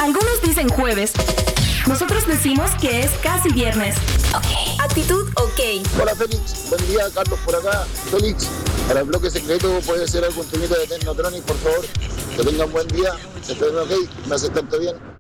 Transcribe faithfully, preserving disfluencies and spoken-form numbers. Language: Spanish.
Algunos dicen jueves. Nosotros decimos que es casi viernes. Ok. Actitud ok. Hola Félix, buen día, Carlos por acá. Félix, para el bloque secreto puede ser algún temita de Technotronic, por favor. Que tengan buen día, que estén ok, me hace tanto bien.